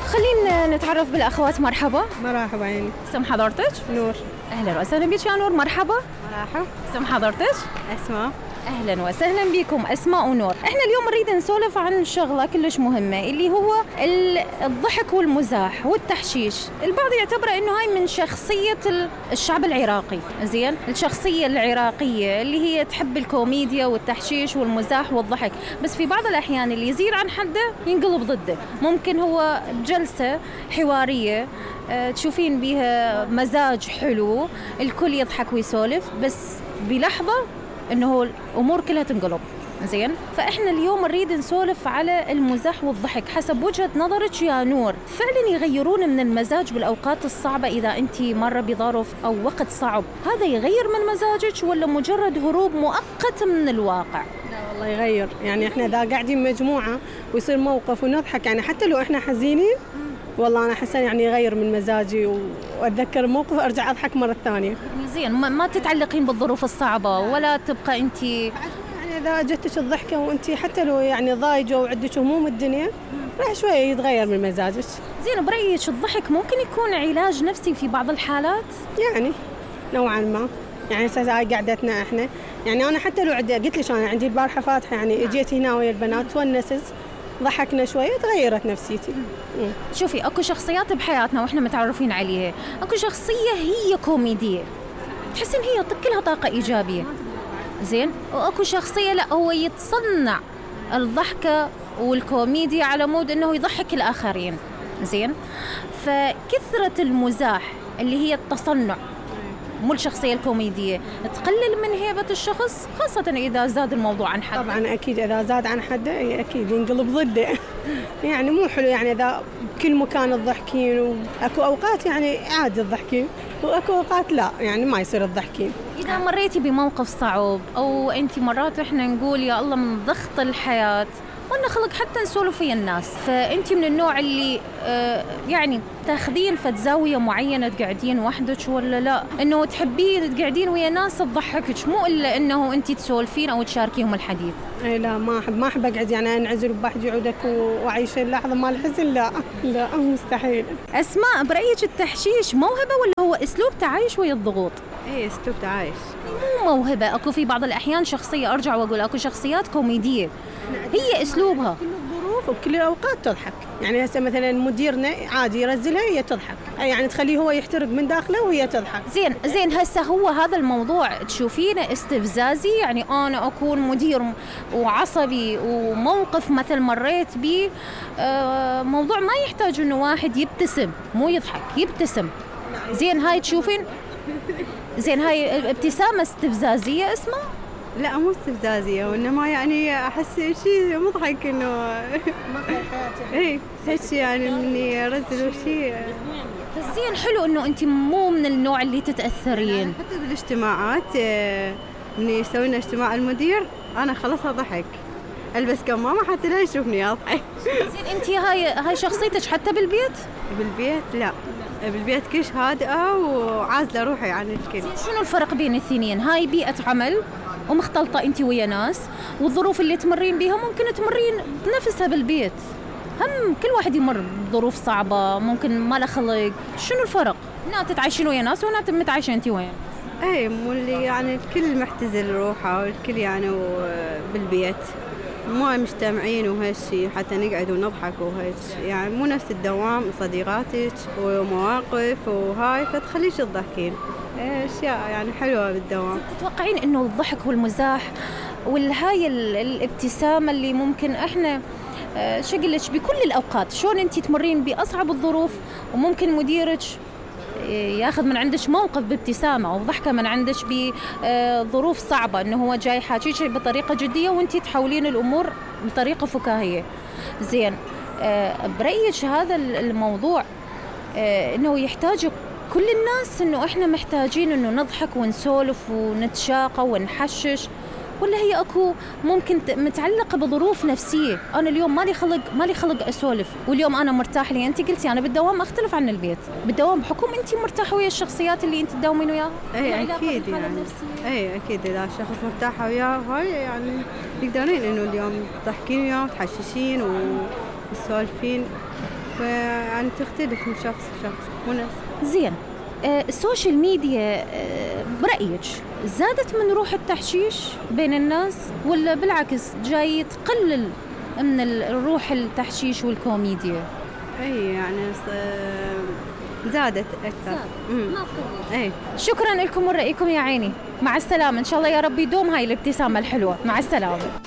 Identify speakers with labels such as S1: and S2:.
S1: خلينا نتعرف بالأخوات. مرحبا.
S2: مرحبا عيني.
S1: اسم حضرتك؟
S2: نور.
S1: أهلا وسهلا بك يا نور. مرحبا.
S2: مرحبا.
S1: اسم حضرتك؟
S2: أسماء.
S1: أهلا وسهلا بكم أسماء ونور. إحنا اليوم نريد نسولف عن شغلة كلش مهمة اللي هو الضحك والمزاح والتحشيش. البعض يعتبره إنه هاي من شخصية الشعب العراقي. زين، الشخصية العراقية اللي هي تحب الكوميديا والتحشيش والمزاح والضحك، بس في بعض الأحيان اللي يزيد عن حده ينقلب ضده. ممكن هو بجلسة حوارية تشوفين بيها مزاج حلو، الكل يضحك ويسولف، بس بلحظة إنه الأمور كلها تنقلب. زين، فإحنا اليوم نريد نسولف على المزاح والضحك حسب وجهة نظرك يا نور. فعلا يغيرون من المزاج بالأوقات الصعبة؟ إذا أنت مرة بظرف أو وقت صعب، هذا يغير من مزاجك ولا مجرد هروب مؤقت من الواقع؟
S2: لا والله يغير. يعني إحنا إذا قاعدين مجموعة ويصير موقف ونضحك، يعني حتى لو إحنا حزينين، والله أنا حسن يعني يغير من مزاجي وأتذكر موقف أرجع أضحك مرة ثانية.
S1: زين، ما تتعلقين بالظروف الصعبة ولا تبقى أنت
S2: يعني إذا جتك الضحكة وأنت حتى لو يعني ضايجة وعندك هموم الدنيا، راح شوية يتغير من مزاجك.
S1: زين، برأيك الضحك ممكن يكون علاج نفسي في بعض الحالات؟
S2: يعني نوعا ما. يعني هسه هاي قعدتنا احنا، يعني انا حتى لو قلت لك انا عندي البارحه فاتحه، يعني اجيت هنا ويا البنات تونست، ضحكنا شويه، تغيرت نفسيتي.
S1: شوفي، اكو شخصيات بحياتنا واحنا متعرفين عليها، اكو شخصيه هي كوميديه تحس ان هي كلها طاقه ايجابيه. زين، واكو شخصيه لا، هو يتصنع الضحكه والكوميديا على مود انه يضحك الاخرين. زين، فكثره المزاح اللي هي التصنع مو الشخصية الكوميدية تقلل من هيبة الشخص، خاصة إذا زاد الموضوع عن حد.
S2: طبعا أكيد إذا زاد عن حده أكيد ينقلب ضده. يعني مو حلو، يعني إذا بكل مكان تضحكين، وأكو أوقات يعني عادي تضحكين وأكو أوقات لا، يعني ما يصير تضحكين.
S1: إذا مريتي بموقف صعب أو أنت مرات إحنا نقول يا الله من ضغط الحياة وأنا خلق حتى نسولف ويا الناس، فأنت من النوع اللي يعني تاخذين فد زاوية معينة تقعدين وحدك ولا لا، إنه تحبين تقعدين ويا ناس تضحكك، مو إلا إنه أنت تسولفين أو تشاركيهم الحديث؟
S2: إيه لا، ما أحب أقعد يعني أنعزل بواحد يعودك وأعيش اللحظة مال الحزن. لا مستحيل.
S1: أسماء، برأيك التحشيش موهبة ولا هو أسلوب تعايش ويا الضغوط؟
S2: إيه، أسلوب تعايش،
S1: مو موهبة. أكو في بعض الأحيان شخصية، أرجع وأقول أكو شخصيات كوميدية هي أسلوبها
S2: كل الظروف وبكل الأوقات تضحك. يعني هسه مثلا مديرنا عادي يرزلها هي تضحك، يعني تخليه هو يحترق من داخله وهي تضحك.
S1: زين هسه هو هذا الموضوع تشوفينه استفزازي؟ يعني أنا أكون مدير وعصبي وموقف مثل مريت به، موضوع ما يحتاج إنه واحد يبتسم، مو يضحك، يبتسم. زين، هاي تشوفين زين هاي ابتسامة استفزازية اسمها؟
S2: لا مو استفزازية، وإنما يعني أحس شيء مضحك إنه إيه هيك، يعني مني أرزل شيء.
S1: بس زين، حلو إنه أنت مو من النوع اللي تتأثرين.
S2: حتى بالاجتماعات مني يسوي لنا اجتماع المدير أنا خلص أضحك، ألبس كمامة حتى لا يشوفني أضحك.
S1: زين، أنت هاي شخصيتك حتى بالبيت؟
S2: بالبيت لا، بالبيت كلش هادئة وعازلة روحي عن الكل.
S1: شنو الفرق بين الاثنين؟ هاي بيئة عمل ومختلطة انت ويا ناس، والظروف اللي تمرين بيها ممكن تمرين بنفسها بالبيت. هم كل واحد يمر بظروف صعبة، ممكن ما له خلق. شنو الفرق؟ هنا تتعايشين ويا ناس وهنا متعايشين انت وين؟
S2: اي، مو اللي يعني الكل محتزل روحه والكل يعني بالبيت مو مجتمعين وهالشي حتى نقعد ونضحك وهيك، يعني مو نفس الدوام، صديقاتك ومواقف وهاي فتخليش تضحكين. اشياء يعني حلوه بالدوام.
S1: تتوقعين انه الضحك والمزاح والهاي الابتسامه اللي ممكن احنا شقلش بكل الاوقات، شلون انت تمرين باصعب الظروف وممكن مديرك ياخذ من عندك موقف بابتسامه او ضحكه من عندك بظروف صعبه، انه هو جاي حاكيك بطريقه جديه وانت تحولين الامور بطريقه فكاهيه. زين، برايك هذا الموضوع انه يحتاج كل الناس، انه احنا محتاجين انه نضحك ونسولف ونتشاقى ونحشش، ولا هي اكو ممكن متعلقه بظروف نفسيه؟ انا اليوم مالي خلق اسولف، واليوم انا مرتاح لي. انت قلتي انا بالدوام اختلف عن البيت، بالدوام بحكم انت مرتاحه ويا الشخصيات اللي انت تداومين وياها.
S2: اي اكيد يعني اي اكيد اذا الشخص مرتاحه وياه هاي يعني تقدرين انه اليوم تضحكين وياه وتحششين وتسولفين فيعني تختلف من شخص لشخص وناس.
S1: زين، السوشيال ميديا برأيك زادت من روح التحشيش بين الناس ولا بالعكس جاي تقلل من الروح التحشيش والكوميديا؟
S2: اي يعني زادت اكثر.
S1: ما قلت.
S2: اي
S1: شكرا لكم ورأيكم يا عيني، مع السلامة، ان شاء الله يا رب يدوم هاي الابتسامة الحلوة، مع السلامة.